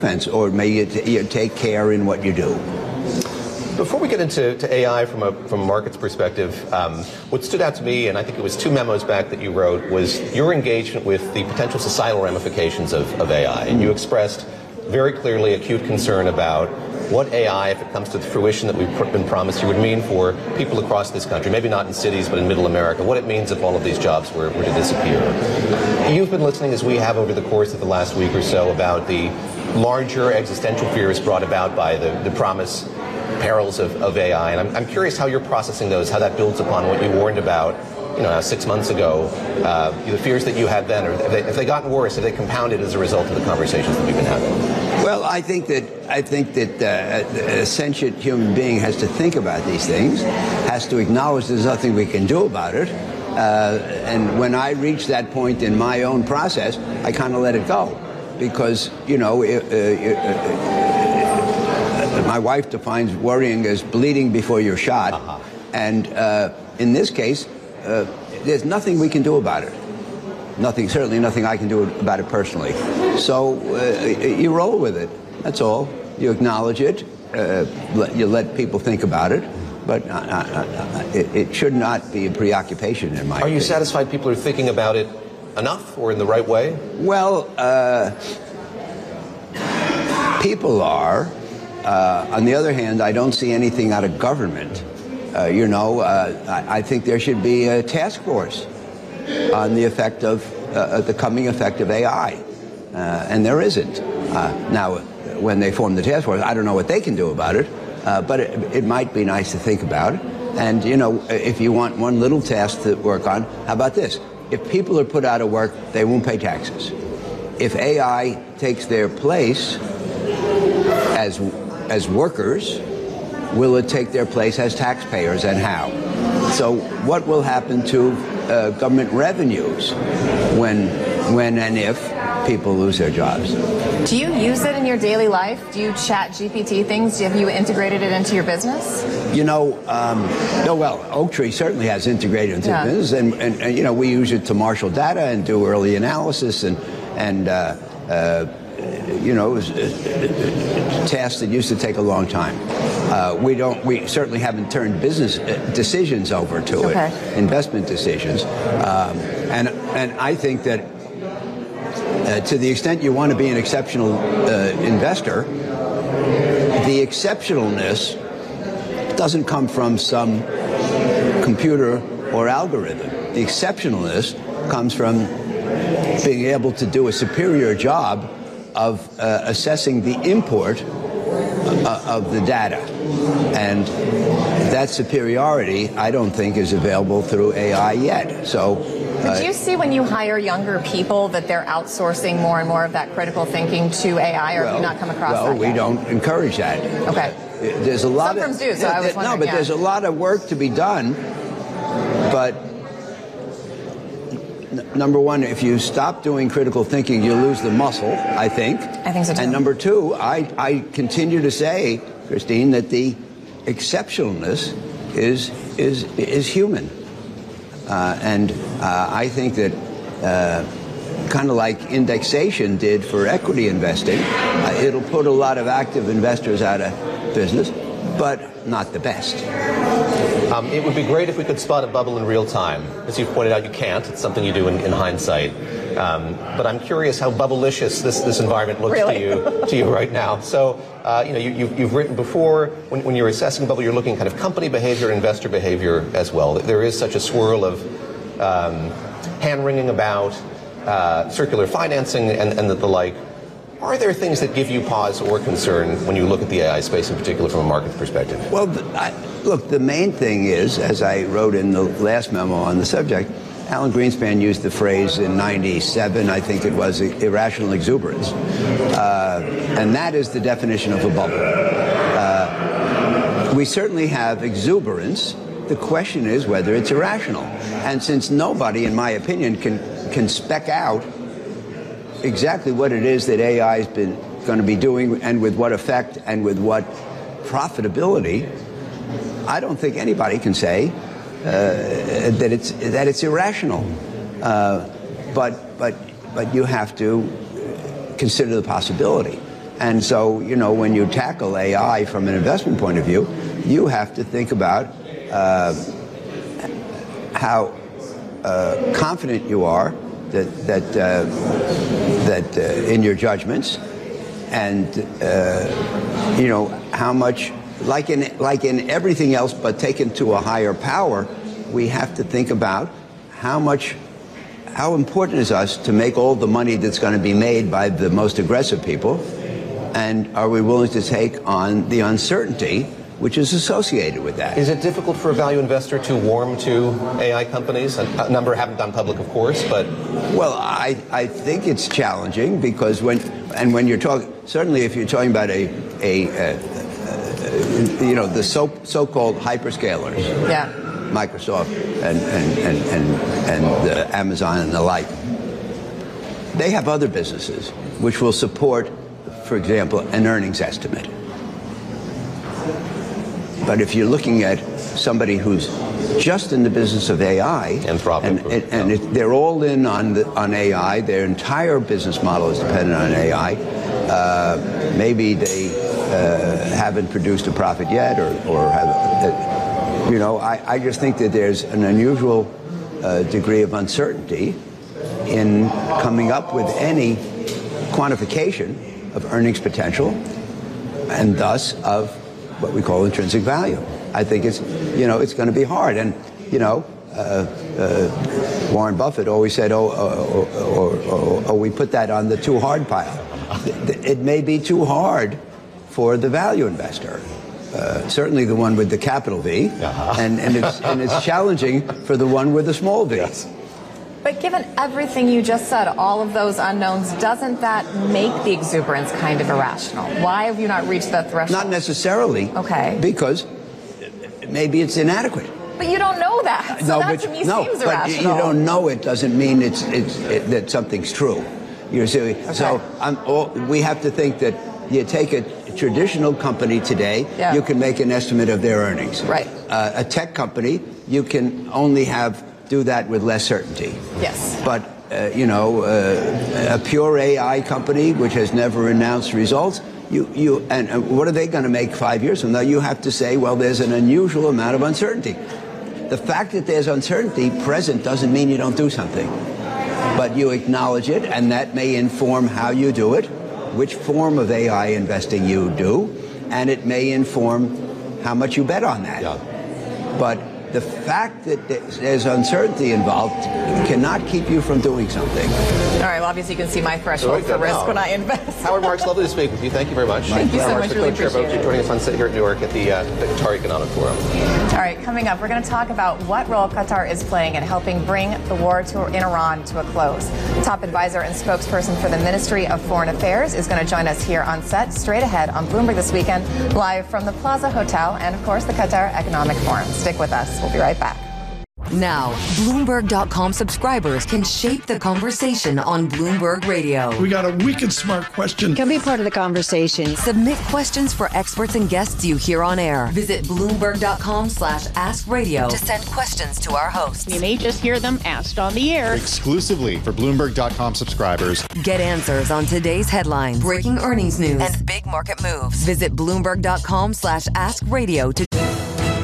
offense, or may you take care in what you do. Before we get into AI from a market's perspective, what stood out to me, and I think it was 2 memos back that you wrote, was your engagement with the potential societal ramifications of AI. And you expressed very clearly acute concern about what AI, if it comes to the fruition that we've been promised, would mean for people across this country, maybe not in cities, but in middle America, what it means if all of these jobs were to disappear. You've been listening, as we have over the course of the last week or so, about the larger existential fears brought about by the promise, perils of AI. And I'm curious how you're processing those, how that builds upon what you warned about, 6 months ago, the fears that you had then, or if they gotten worse, have they compounded as a result of the conversations that we've been having? Well, I think that a sentient human being has to think about these things, has to acknowledge there's nothing we can do about it. And when I reach that point in my own process, I kind of let it go. Because, my wife defines worrying as bleeding before you're shot. Uh-huh. And in this case, there's nothing we can do about it. Certainly nothing I can do about it personally. So you roll with it. That's all. You acknowledge it. You let people think about it. But it should not be a preoccupation in my opinion. Are you satisfied people are thinking about it enough or in the right way? Well, people are. On the other hand, I don't see anything out of government. I think there should be a task force on the effect of the coming effect of AI, and there isn't. Now, when they form the task force, I don't know what they can do about it, but it might be nice to think about. And if you want one little task to work on, how about this? If people are put out of work, they won't pay taxes. If AI takes their place as workers, will it take their place as taxpayers, and how? So what will happen to government revenues when and if people lose their jobs? Do you use it in your daily life? Do you chat GPT things? Have you integrated it into your business? Oaktree certainly has integrated into business, and we use it to marshal data and do early analysis and tasks that used to take a long time. We certainly haven't turned business decisions over to it, investment decisions. And I think that to the extent you want to be an exceptional investor, the exceptionalness doesn't come from some computer or algorithm. The exceptionalness comes from being able to do a superior job of assessing the import of the data. And that superiority, I don't think, is available through AI yet. So, do you see when you hire younger people that they're outsourcing more and more of that critical thinking to AI, or have you not come across that yet? Well, we don't encourage that. Okay. There's a lot Some firms do, so I was wondering. No, but there's a lot of work to be done. But number one, if you stop doing critical thinking, you lose the muscle, I think. I think so too. And number two, I continue to say, Christine, that the exceptionalness is human. And I think that kind of like indexation did for equity investing, it'll put a lot of active investors out of business, but not the best. It would be great if we could spot a bubble in real time. As you've pointed out, you can't. It's something you do in hindsight. But I'm curious how bubblicious this environment looks to you right now. So, you've written before, when you're assessing bubble, you're looking kind of company behavior, investor behavior as well. There is such a swirl of hand-wringing about circular financing and the like. Are there things that give you pause or concern when you look at the AI space in particular from a market perspective? Well, look, the main thing is, as I wrote in the last memo on the subject, Alan Greenspan used the phrase in '97, I think it was, irrational exuberance. And that is the definition of a bubble. We certainly have exuberance. The question is whether it's irrational. And since nobody, in my opinion, can spec out exactly what it is that AI has been going to be doing and with what effect and with what profitability, I don't think anybody can say that it's irrational. But you have to consider the possibility. And so, when you tackle AI from an investment point of view, you have to think about how confident you are that in your judgments, and how much, like in everything else, but taken to a higher power, we have to think about how important it is us to make all the money that's going to be made by the most aggressive people, and are we willing to take on the uncertainty which is associated with that. Is it difficult for a value investor to warm to AI companies? A number haven't gone public, of course, but... Well, I think it's challenging because when you're talking, certainly if you're talking about the so-called hyperscalers, yeah, Microsoft and Amazon and the like, they have other businesses which will support, for example, an earnings estimate. But if you're looking at somebody who's just in the business of AI, and they're all in on AI, their entire business model is dependent on AI. Maybe they haven't produced a profit yet, or have. I just think that there's an unusual degree of uncertainty in coming up with any quantification of earnings potential, and thus of what we call intrinsic value. I think it's going to be hard. And, Warren Buffett always said, we put that on the too hard pile. It may be too hard for the value investor. Certainly the one with the capital V, and it's challenging for the one with the small v. Yes. But given everything you just said, all of those unknowns, doesn't that make the exuberance kind of irrational? Why have you not reached that threshold? Not necessarily. Okay. Because maybe it's inadequate. But you don't know that. So that to me seems irrational. But you don't know it doesn't mean that something's true. You see? Okay. So we have to think that you take a traditional company today, you can make an estimate of their earnings. Right. A tech company, you can only do that with less certainty. Yes. But, a pure AI company which has never announced results, and what are they going to make 5 years from now? You have to say, well, there's an unusual amount of uncertainty. The fact that there's uncertainty present doesn't mean you don't do something. But you acknowledge it, and that may inform how you do it, which form of AI investing you do, and it may inform how much you bet on that. Yeah. But the fact that there's uncertainty involved cannot keep you from doing something. All right, well, obviously you can see my threshold for risk when I invest. Howard Marks, lovely to speak with you. Thank you very much. Thank you so much. Really appreciate it. Joining us on set here at Newark at the Qatar Economic Forum. All right, coming up, we're going to talk about what role Qatar is playing in helping bring the war in Iran to a close. Top advisor and spokesperson for the Ministry of Foreign Affairs is going to join us here on set straight ahead on Bloomberg This Weekend, live from the Plaza Hotel and, of course, the Qatar Economic Forum. Stick with us. We'll be right back. Now, Bloomberg.com subscribers can shape the conversation on Bloomberg Radio. We got a wicked smart question. Can be part of the conversation. Submit questions for experts and guests you hear on air. Visit Bloomberg.com/askradio to send questions to our hosts. You may just hear them asked on the air. Exclusively for Bloomberg.com subscribers. Get answers on today's headlines, breaking earnings news, and big market moves. Visit Bloomberg.com/askradio to